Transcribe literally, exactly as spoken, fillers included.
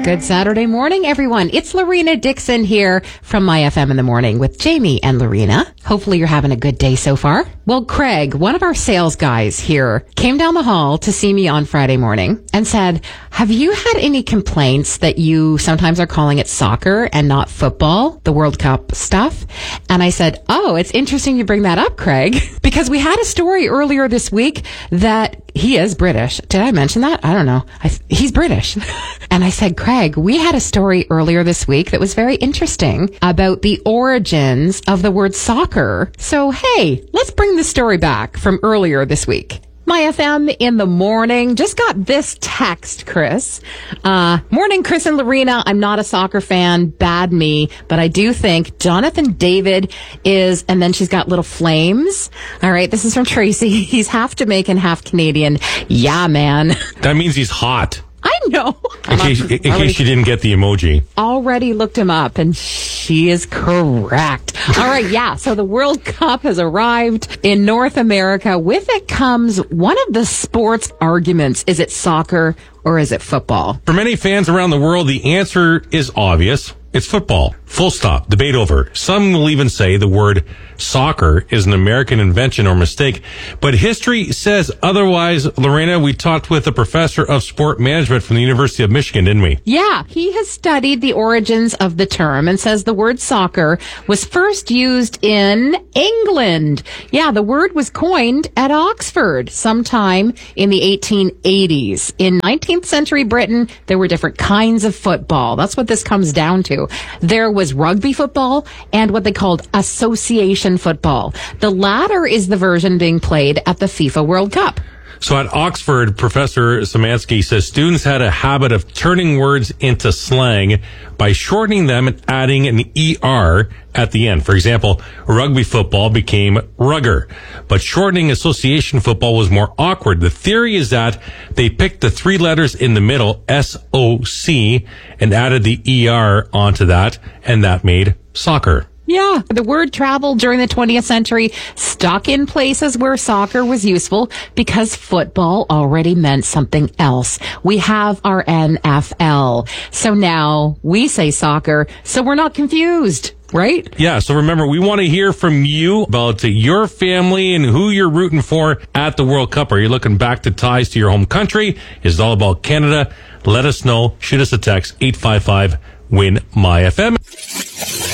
Good Saturday morning, everyone. It's Lorena Dixon here from My F M in the Morning with Jamie and Lorena. Hopefully you're having a good day so far. Well, Craig, one of our sales guys here, came down the hall to see me on Friday morning and said, have you had any complaints that you sometimes are calling it soccer and not football, the World Cup stuff? And I said, oh, it's interesting you bring that up, Craig, because we had a story earlier this week that he is British. Did I mention that? I don't know. I, he's British. And I said, Craig, we had a story earlier this week that was very interesting about the origins of the word soccer. So, hey, let's bring the story back from earlier this week. My F M in the morning. Just got this text, Chris. Uh, morning, Chris and Lorena. I'm not a soccer fan. Bad me. But I do think Jonathan David is, and then she's got little flames. All right. This is from Tracy. He's half Jamaican, half Canadian. Yeah, man. That means he's hot. I know. In case, in case you didn't get the emoji. Already looked him up, and she is correct. All right, yeah. So the World Cup has arrived in North America. With it comes one of the sports arguments. Is it soccer or is it football? For many fans around the world, the answer is obvious. It's football. Full stop. Debate over. Some will even say the word soccer is an American invention or mistake, but history says otherwise. Lorena, we talked with a professor of sport management from the University of Michigan, didn't we? Yeah, he has studied the origins of the term and says the word soccer was first used in England. Yeah, the word was coined at Oxford sometime in the eighteen eighties. In nineteenth century Britain, there were different kinds of football. That's what this comes down to. There was rugby football and what they called association football. The latter is the version being played at the FIFA World Cup. So at Oxford, Professor Szymanski says students had a habit of turning words into slang by shortening them and adding an E R at the end. For example, rugby football became rugger, but shortening association football was more awkward. The theory is that they picked the three letters in the middle, S O C, and added the E R onto that, and that made soccer. Yeah, the word traveled during the twentieth century, stuck in places where soccer was useful because football already meant something else. We have our N F L. So now we say soccer, so we're not confused. Right? Yeah, so remember, we want to hear from you about your family and who you're rooting for at the World Cup. Are you looking back to ties to your home country? Is it all about Canada? Let us know. Shoot us a text, eight five five, W I N, M Y F M.